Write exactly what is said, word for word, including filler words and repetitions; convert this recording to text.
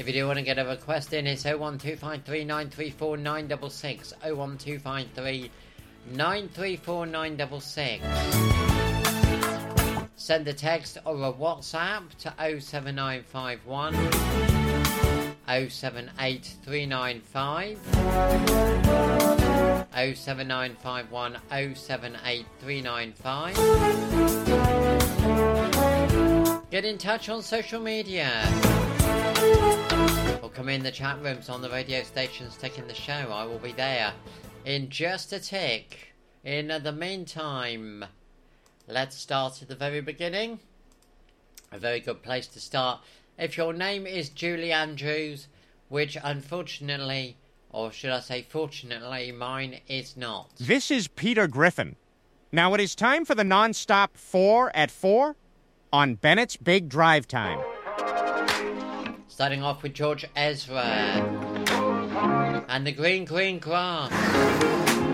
If you do want to get a request in, it's oh one two five three nine three four nine six six, oh one two five three nine three four nine six six. Send a text or a WhatsApp to oh seven nine five one oh seven eight three nine five, oh seven nine five one oh seven eight three nine five. Get in touch on social media, or come in the chat rooms on the radio stations taking the show. I will be there in just a tick. In the meantime, let's start at the very beginning. A very good place to start. If your name is Julie Andrews, which unfortunately, or should I say fortunately, mine is not. This is Peter Griffin. Now it is time for the non-stop four at four on Bennett's Big Drive Time. Starting off with George Ezra and the Green Green Grass.